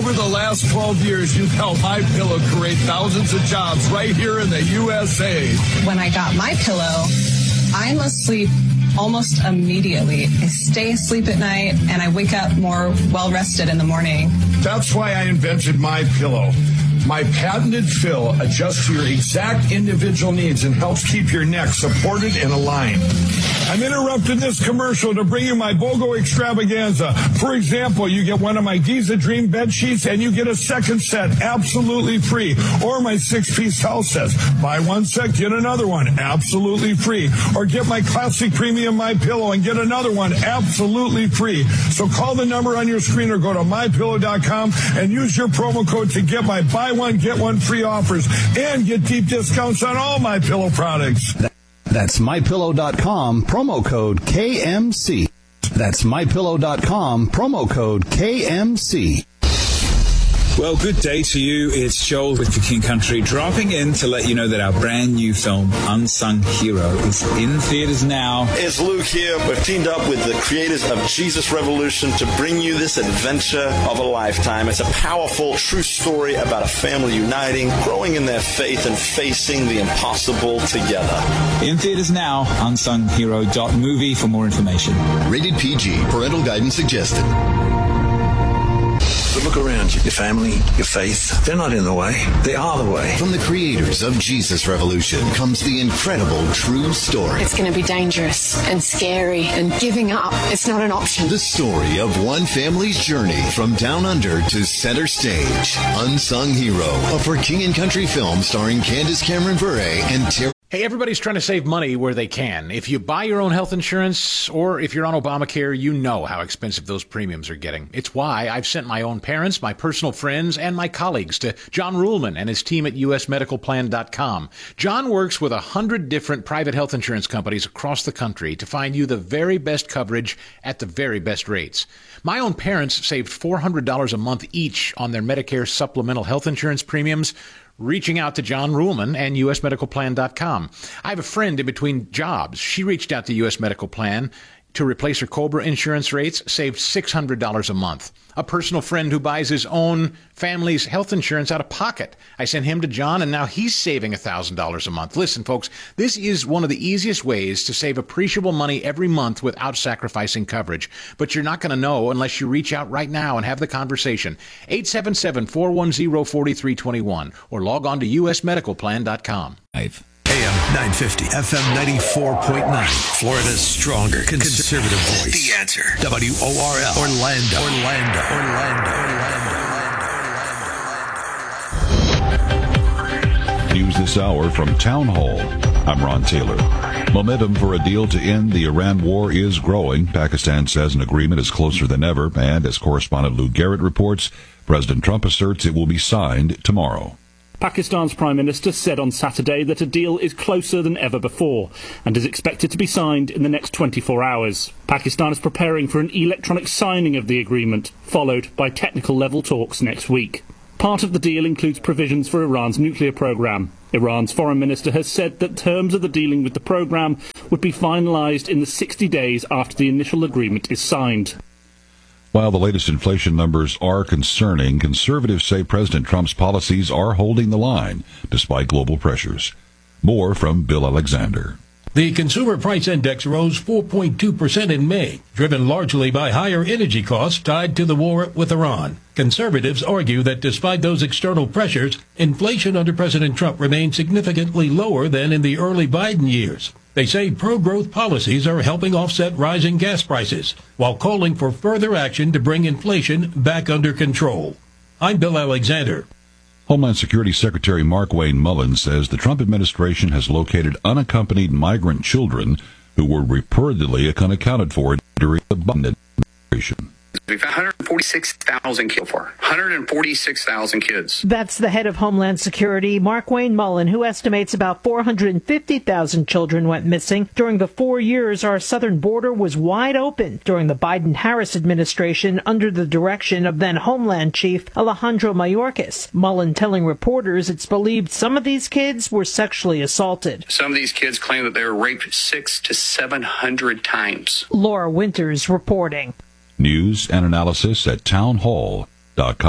Over the last 12 years, you've helped MyPillow create thousands of jobs right here in the USA. When I got MyPillow, I'm asleep almost immediately. I stay asleep at night, and I wake up more well-rested in the morning. That's why I invented MyPillow. My patented fill adjusts to your exact individual needs and helps keep your neck supported and aligned. I'm interrupting this commercial to bring you my BOGO extravaganza. For example, you get one of my Giza Dream bed sheets and you get a second set absolutely free. Or my 6-piece towel sets. Buy one set, get another one absolutely free. Or get my classic premium MyPillow and get another one absolutely free. So call the number on your screen or go to MyPillow.com and use your promo code to get my buy one, get one free offers and get deep discounts on all MyPillow products. That's MyPillow.com, promo code KMC. That's MyPillow.com, promo code KMC. Well, good day to you. It's Joel with The King Country, dropping in to let you know that our brand new film, Unsung Hero, is in theaters now. It's Luke here. We've teamed up with the creators of Jesus Revolution to bring you this adventure of a lifetime. It's a powerful, true story about a family uniting, growing in their faith, and facing the impossible together. In theaters now, unsunghero.movie for more information. Rated PG. Parental guidance suggested. But look around you. Your family, your faith, they're not in the way. They are the way. From the creators of Jesus Revolution comes the incredible true story. It's going to be dangerous and scary, and giving up, it's not an option. The story of one family's journey from down under to center stage. Unsung Hero, a For King and Country film starring Candace Cameron Bure and Terry. Hey, everybody's trying to save money where they can. If you buy your own health insurance or if you're on Obamacare, you know how expensive those premiums are getting. It's why I've sent my own parents, my personal friends, and my colleagues to John Ruhlman and his team at usmedicalplan.com. John works with 100 different private health insurance companies across the country to find you the very best coverage at the very best rates. My own parents saved $400 a month each on their Medicare supplemental health insurance premiums, reaching out to John Ruhlman and usmedicalplan.com. I have a friend in between jobs. She reached out to US Medical Plan to replace her COBRA insurance rates, saved $600 a month. A personal friend who buys his own family's health insurance out of pocket. I sent him to John, and now he's saving $1,000 a month. Listen, folks, this is one of the easiest ways to save appreciable money every month without sacrificing coverage. But you're not going to know unless you reach out right now and have the conversation. 877-410-4321 or log on to usmedicalplan.com. AM 950, FM 94.9. Florida's stronger conservative voice. The Answer. WORL. Orlando. News this hour from Town Hall. I'm Ron Taylor. Momentum for a deal to end the Iran war is growing. Pakistan says an agreement is closer than ever, and as correspondent Lou Garrett reports, President Trump asserts it will be signed tomorrow. Pakistan's Prime Minister said on Saturday that a deal is closer than ever before and is expected to be signed in the next 24 hours. Pakistan is preparing for an electronic signing of the agreement, followed by technical-level talks next week. Part of the deal includes provisions for Iran's nuclear program. Iran's foreign minister has said that terms of the dealing with the program would be finalized in the 60 days after the initial agreement is signed. While the latest inflation numbers are concerning, conservatives say President Trump's policies are holding the line despite global pressures. More from Bill Alexander. The Consumer Price Index rose 4.2% in May, driven largely by higher energy costs tied to the war with Iran. Conservatives argue that despite those external pressures, inflation under President Trump remains significantly lower than in the early Biden years. They say pro-growth policies are helping offset rising gas prices, while calling for further action to bring inflation back under control. I'm Bill Alexander. Homeland Security Secretary Markwayne Mullin says the Trump administration has located unaccompanied migrant children who were reportedly unaccounted for during the Biden administration. We found 146,000 kids before. 146,000 kids. That's the head of Homeland Security, Markwayne Mullin, who estimates about 450,000 children went missing. During the 4 years our southern border was wide open during the Biden-Harris administration under the direction of then Homeland Chief Alejandro Mayorkas. Mullin telling reporters it's believed some of these kids were sexually assaulted. Some of these kids claim that they were raped 600 to 700 times. Laura Winters reporting. News and analysis at townhall.com.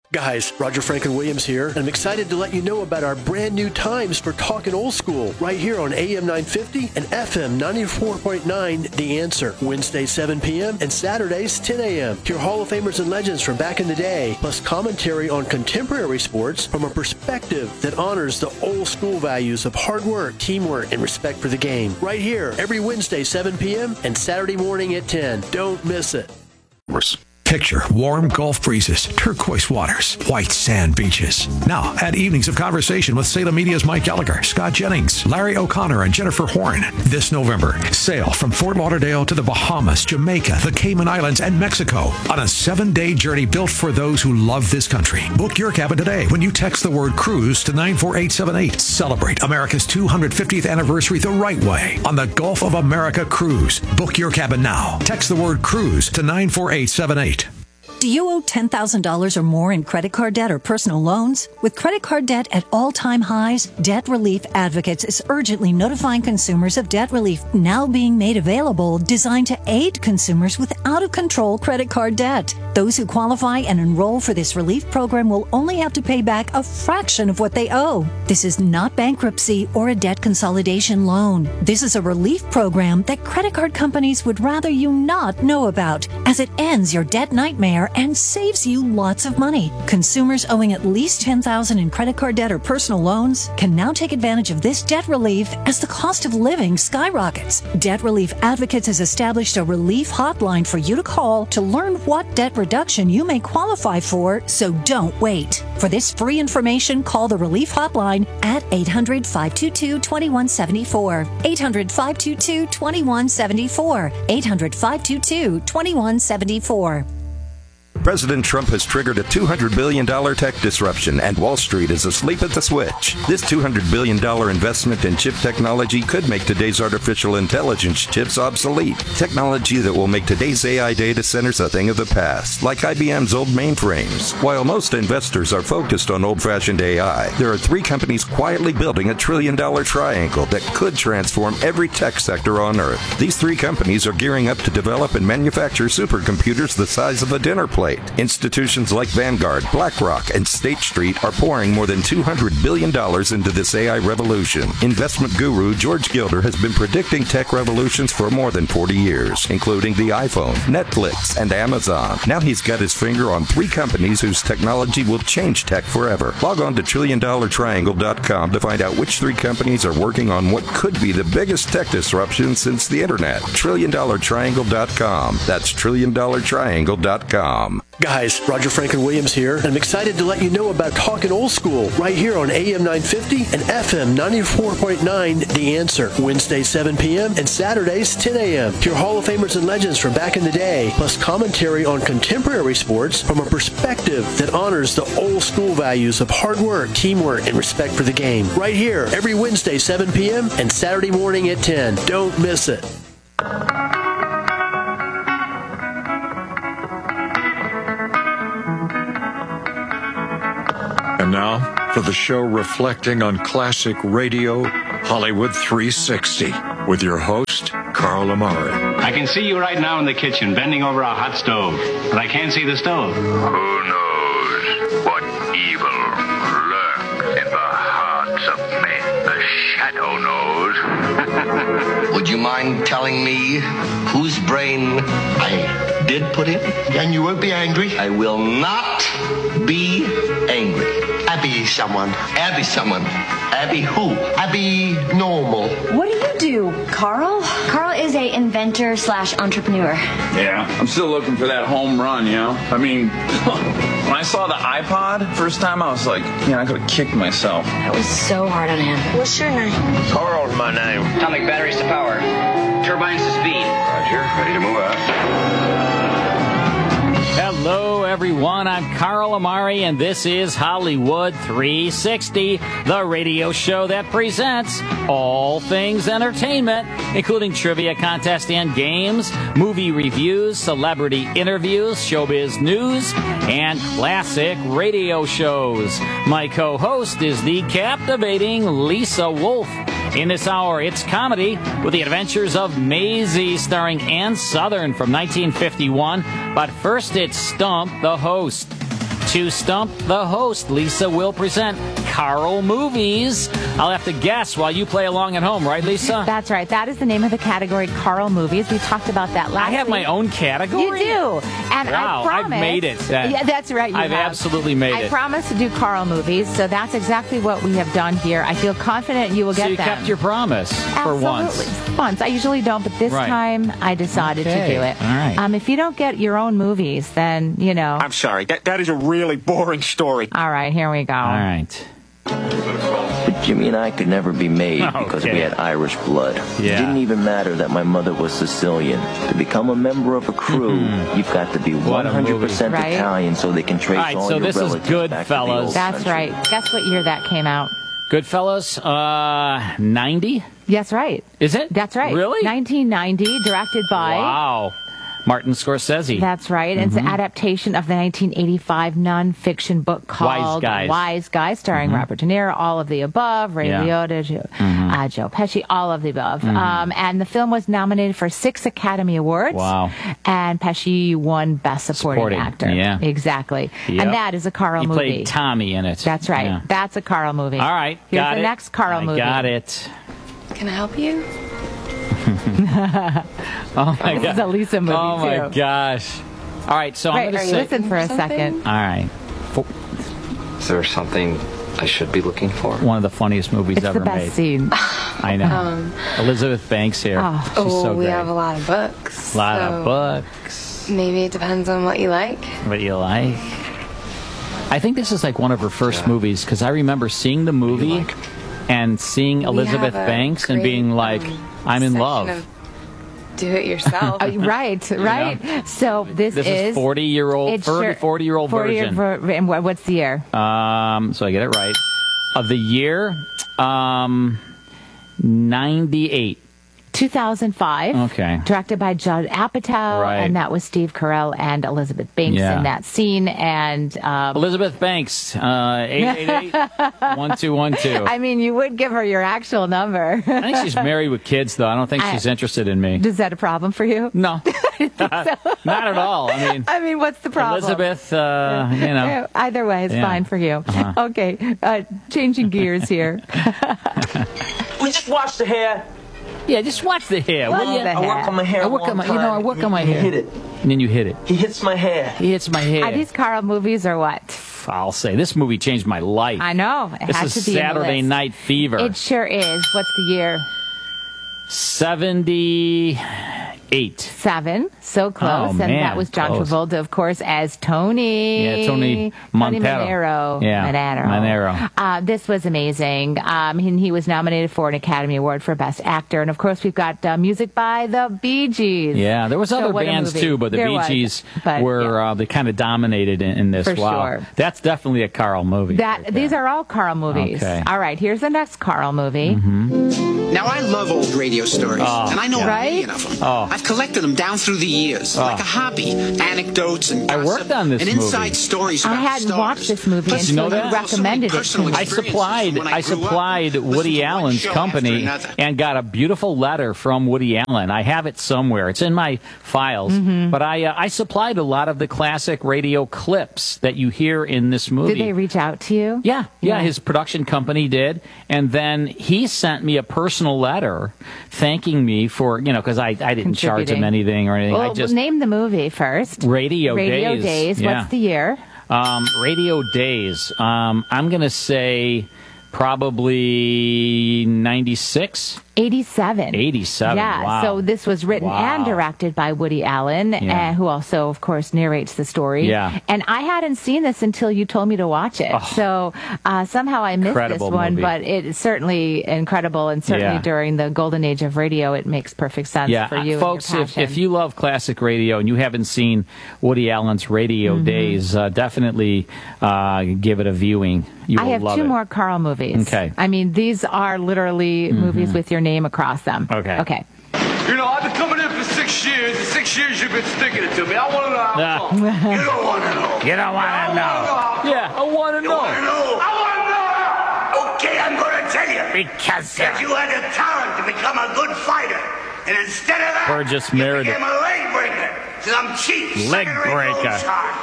Guys, Roger Franklin-Williams here, and I'm excited to let you know about our brand new times for Talkin' Old School right here on AM 950 and FM 94.9 The Answer. Wednesdays 7 p.m. and Saturdays 10 a.m. Hear Hall of Famers and legends from back in the day, plus commentary on contemporary sports from a perspective that honors the old school values of hard work, teamwork, and respect for the game. Right here, every Wednesday 7 p.m. and Saturday morning at 10. Don't miss it. Picture warm Gulf breezes, turquoise waters, white sand beaches. Now, add evenings of conversation with Salem Media's Mike Gallagher, Scott Jennings, Larry O'Connor, and Jennifer Horn. This November, sail from Fort Lauderdale to the Bahamas, Jamaica, the Cayman Islands, and Mexico on a 7-day journey built for those who love this country. Book your cabin today when you text the word cruise to 94878. Celebrate America's 250th anniversary the right way on the Gulf of America Cruise. Book your cabin now. Text the word cruise to 94878. Do you owe $10,000 or more in credit card debt or personal loans? With credit card debt at all-time highs, Debt Relief Advocates is urgently notifying consumers of debt relief now being made available, designed to aid consumers with out-of-control credit card debt. Those who qualify and enroll for this relief program will only have to pay back a fraction of what they owe. This is not bankruptcy or a debt consolidation loan. This is a relief program that credit card companies would rather you not know about, as it ends your debt nightmare and saves you lots of money. Consumers owing at least $10,000 in credit card debt or personal loans can now take advantage of this debt relief as the cost of living skyrockets. Debt Relief Advocates has established a relief hotline for you to call to learn what debt reduction you may qualify for, so don't wait. For this free information, call the relief hotline at 800-522-2174. 800-522-2174. 800-522-2174. President Trump has triggered a $200 billion tech disruption, and Wall Street is asleep at the switch. This $200 billion investment in chip technology could make today's artificial intelligence chips obsolete. Technology that will make today's AI data centers a thing of the past, like IBM's old mainframes. While most investors are focused on old-fashioned AI, there are 3 companies quietly building a $1 trillion triangle that could transform every tech sector on Earth. These 3 companies are gearing up to develop and manufacture supercomputers the size of a dinner plate. Institutions like Vanguard, BlackRock, and State Street are pouring more than $200 billion into this AI revolution. Investment guru George Gilder has been predicting tech revolutions for more than 40 years, including the iPhone, Netflix, and Amazon. Now he's got his finger on 3 companies whose technology will change tech forever. Log on to TrillionDollarTriangle.com to find out which 3 companies are working on what could be the biggest tech disruption since the internet. TrillionDollarTriangle.com. That's TrillionDollarTriangle.com. Guys, Roger Franklin-Williams here, and I'm excited to let you know about Talkin' Old School right here on AM 950 and FM 94.9 The Answer. Wednesdays 7 p.m. and Saturdays 10 a.m. Hear Hall of Famers and legends from back in the day, plus commentary on contemporary sports from a perspective that honors the old school values of hard work, teamwork, and respect for the game. Right here, every Wednesday 7 p.m. and Saturday morning at 10. Don't miss it. And now for the show reflecting on classic radio, Hollywood 360, with your host, Carl Amari. I can see you right now in the kitchen, bending over a hot stove, but I can't see the stove. Who knows what evil lurks in the hearts of men? The shadow knows. Would you mind telling me whose brain I did put in? And you won't be angry? I will not be angry. Abby someone. Abby someone. Abby who? Abby normal. What do you do, Carl? Carl is a inventor / entrepreneur. Yeah, I'm still looking for that home run, you know? I mean, when I saw the iPod first time, I was like, I could have kicked myself. That was so hard on him. What's your name? Carl's my name. Atomic batteries to power. Turbines to speed. Roger, ready to move out. Hello, everyone. I'm Carl Amari, and this is Hollywood 360, the radio show that presents all things entertainment, including trivia contests and games, movie reviews, celebrity interviews, showbiz news, and classic radio shows. My co-host is the captivating Lisa Wolf. In this hour, it's comedy with the adventures of Maisie, starring Ann Sothern from 1951. But first, it's Stump the Host. To stump the host, Lisa will present Carl Movies. I'll have to guess while you play along at home, right, Lisa? That's right. That is the name of the category, Carl Movies. We talked about that last week. I have my own category? You do. And wow, I promise. I've made it. Yeah, that's right. I've absolutely made it. I promise to do Carl Movies, so that's exactly what we have done here. I feel confident you will get them. So you kept your promise for once. Once. I usually don't, but this time I decided to do it. All right. If you don't get your own movies, then, you know. I'm sorry. That is a really boring story. All right, here we go. All right. But Jimmy and I could never be made because we had Irish blood. It didn't even matter that my mother was Sicilian. To become a member of a crew, you've got to be 100% Right? Italian so they can trace All right, all so your this is relatives back to the Goodfellas. old That's country. right. Guess what year that came out? Goodfellas, 90? That's right. Is it? That's right. Really? 1990, directed by... Wow. Martin Scorsese. That's right. It's an adaptation of the 1985 nonfiction book called Wise Guys, starring Robert De Niro, all of the above, Ray Liotta, Joe Pesci, all of the above. And the film was nominated for 6 Academy Awards. Wow. And Pesci won Best Supporting Actor. Yeah. Exactly. Yep. And that is a Carl movie. He played Tommy in it. That's right. Yeah. That's a Carl movie. All right. Here's got the it. next Carl movie. Got it. Can I help you? Oh my This God. is a Lisa movie, Oh my too. gosh. All right, so I'm Wait, going to say. listen for a second. All right. Is there something I should be looking for? One of the funniest movies It's ever the best made. scene. I know. Elizabeth Banks here. She's so we great. have a lot of books. A lot so of books. Maybe it depends on what you like. What you like? I think this is like one of her first movies because I remember seeing the movie and seeing Elizabeth have a Banks and great, being like, I'm in section love. of do it yourself. Right. So this is 40-year-old, it's 40-year-old version. And what's the year? So I get it right. Of the year, 98. 2005. Okay. Directed by Judd Apatow. Right. And that was Steve Carell and Elizabeth Banks in that scene. And Elizabeth Banks, 888-1212. I mean, you would give her your actual number. I think she's married with kids, though. I don't think she's interested in me. Is that a problem for you? No. Not at all. I mean, what's the problem? Elizabeth, you know. Either way, it's fine for you. Uh-huh. Okay. Changing gears here. We just watch the hair. Yeah, just watch the hair. Watch will you? the hair. I work on my hair. I work on my, you know, I work on my hair. Hit it. And then you hit it. He hits my hair. He hits my hair. Are these Carl movies or what? I'll say this movie changed my life. I know. It This had is to be Saturday in the list. Night Fever. It sure is. What's the year? 78. 7. So close. Oh, and man, that was John close. Travolta, of course, as Tony. Yeah, Tony Montero. Monero. Monero. This was amazing. He was nominated for an Academy Award for Best Actor. And, of course, we've got music by the Bee Gees. Yeah, there was So other what a bands movie. too, but the There Bee was. Gees But, were they kind of dominated in this. For Wow, sure. that's definitely a Carl movie. These are all Carl movies. Okay. All right, here's the next Carl movie. Now, I love old radio stories, and I know a million of them. Oh. I've collected them down through the years, like a hobby. Anecdotes and gossip, I worked on this and movie. inside stories I about hadn't stars. watched this movie Plus, until you know you that? recommended it to me. I supplied Woody Allen's company and got a beautiful letter from Woody Allen. I have it somewhere. It's in my files. But I supplied a lot of the classic radio clips that you hear in this movie. Did they reach out to you? Yeah, his production company did. And then he sent me a personal letter thanking me for, because I didn't charge him anything or anything. Well, I just name the movie first. Radio Days. Yeah. What's the year? Radio Days. I'm going to say probably 96. 87. 87. Yeah, Wow. so this was written and directed by Woody Allen, who also, of course, narrates the story. Yeah. And I hadn't seen this until you told me to watch it. So somehow I missed Incredible this one, movie. but it's certainly incredible. And certainly during the golden age of radio, it makes perfect sense for you. Folks, and your passion. if you love classic radio and you haven't seen Woody Allen's Radio Days, definitely give it a viewing. You will I have love two it. more Carl movies. Okay. I mean, these are literally movies with your name across them. Okay. Okay. You know, I've been coming in for 6 years. The 6 years you've been sticking it to me. I want to know how come. You don't want to know. You don't want to know. Yeah, I want to know. I want to know. Okay, I'm going to tell you. Because you had the talent to become a good fighter. And instead of that, Burgess you Meredith. became a leg breaker. Some cheap Leg second-rate breaker. gold star.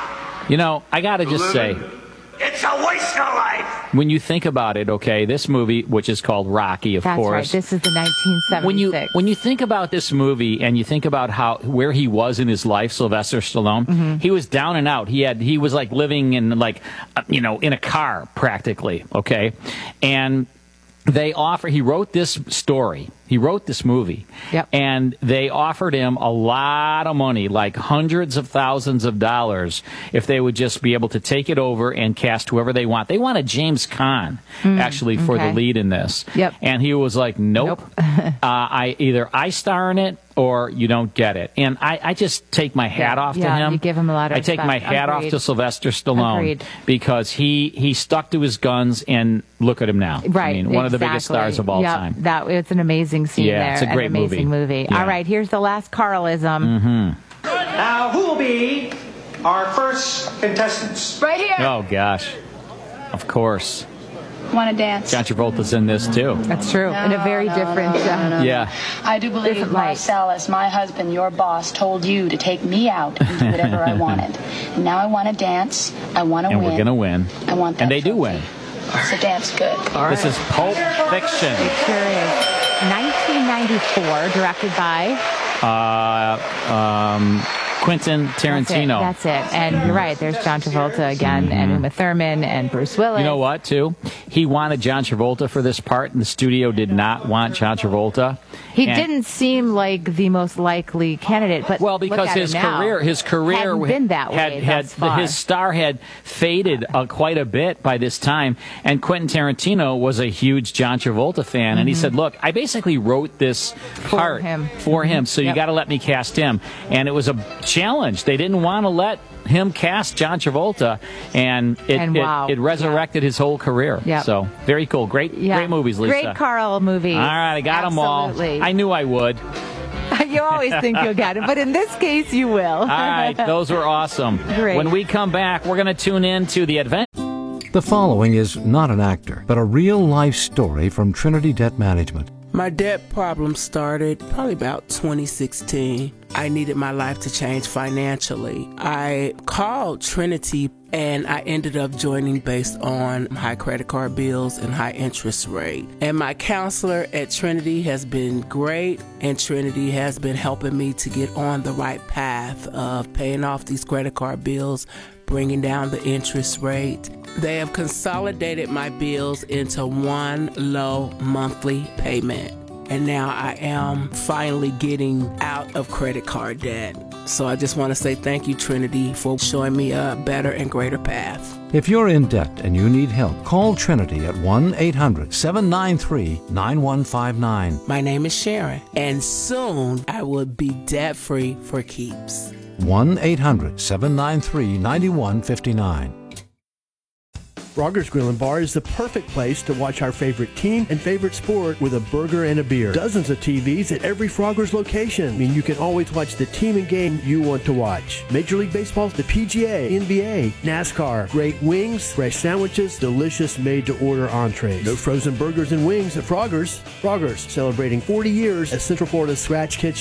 You know, I got to just say, it's a waste of life. When you think about it, okay, this movie, which is called Rocky, of That's course. Right. This is the 1976. When you think about this movie and you think about where he was in his life, Sylvester Stallone, he was down and out. He was like living in in a car practically, okay? And he wrote this story. He wrote this movie. Yep. And they offered him a lot of money, like hundreds of thousands of dollars, if they would just be able to take it over and cast whoever they want. They wanted James Caan, actually, for the lead in this. Yep. And he was like, nope. I star in it or you don't get it. And I just take my hat off to him. You give him a lot of respect. I take my hat off to Sylvester Stallone because he stuck to his guns, and look at him now. Right. I mean, one of the biggest stars of all time. It's an amazing scene there. It's a great movie. Yeah. All right, here's the last Carlism. Now, who will be our first contestants? Right here. Oh, gosh. Of course. Want to dance? John Travolta's in this, too. That's true. In a very different... Yeah. I do believe Marcellus, my husband, your boss, told you to take me out and do whatever I wanted. And now I want to dance. I want to win. And we're going to win. I want that. And they do win. So dance good. This is Pulp Fiction. It sure is. 1994, directed by... Quentin Tarantino. That's it. And you're right. There's John Travolta again, and Uma Thurman, and Bruce Willis. You know what, too? He wanted John Travolta for this part, and the studio did not want John Travolta. He didn't seem like the most likely candidate, but because his career hadn't been that way thus far. His star had faded quite a bit by this time, and Quentin Tarantino was a huge John Travolta fan, and he said, "Look, I basically wrote this part for him, so you got to let me cast him." And it was a challenge. They didn't want to let him cast John Travolta, and it resurrected his whole career. Yep. So very cool. Great movies, Lisa. Great Carl movie. All right, I got them all. I knew I would. You always think you'll get it, but in this case, you will. All right, those were awesome. Great. When we come back, we're going to tune in to the adventure. The following is not an actor, but a real-life story from Trinity Debt Management. My debt problem started probably about 2016. I needed my life to change financially. I called Trinity and I ended up joining based on high credit card bills and high interest rate. And my counselor at Trinity has been great, and Trinity has been helping me to get on the right path of paying off these credit card bills, bringing down the interest rate. They have consolidated my bills into one low monthly payment. And now I am finally getting out of credit card debt. So I just want to say thank you, Trinity, for showing me a better and greater path. If you're in debt and you need help, call Trinity at 1-800-793-9159. My name is Sharon, and soon I will be debt-free for keeps. 1-800-793-9159. Frogger's Grill and Bar is the perfect place to watch our favorite team and favorite sport with a burger and a beer. Dozens of TVs at every Frogger's location. I mean, you can always watch the team and game you want to watch. Major League Baseball, the PGA, NBA, NASCAR, great wings, fresh sandwiches, delicious made-to-order entrees. No frozen burgers and wings at Frogger's. Frogger's, celebrating 40 years as Central Florida's Scratch Kitchen.